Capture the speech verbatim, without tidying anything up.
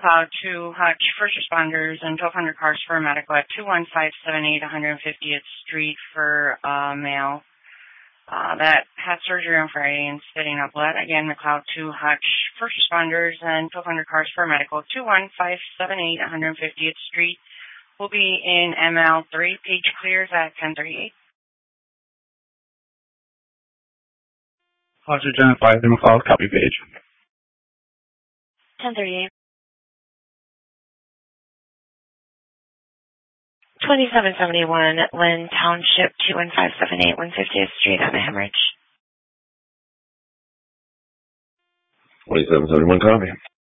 McLeod to Hutch, first responders, and twelve hundred cars for medical at two one five seven eight one hundred fiftieth Street for a male uh, that had surgery on Friday and spitting up blood. Again, McLeod to Hutch, first responders, and twelve hundred cars for medical at two one five seven eight one hundred fiftieth Street. Will be in M L three. Page clears at ten thirty-eight. Officer identified the McLeod, copy page. ten thirty-eight. twenty-seven seventy-one Lynn Township, two one five seven eight one hundred fiftieth Street on a hemorrhage. twenty-seven seventy-one, copy.